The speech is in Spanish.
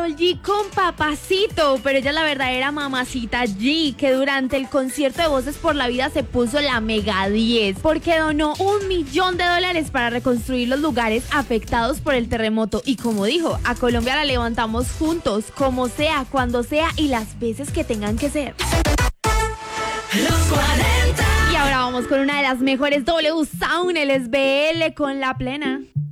Karol G con Papacito, pero ella es la verdadera mamacita G, que durante el concierto de Voces por la Vida se puso la mega 10, porque donó $1 millón para reconstruir los lugares afectados por el terremoto. Y como dijo, a Colombia la levantamos juntos, como sea, cuando sea y las veces que tengan que ser. Los 40. Y ahora vamos con una de las mejores W Sound, el SBL con La Plena.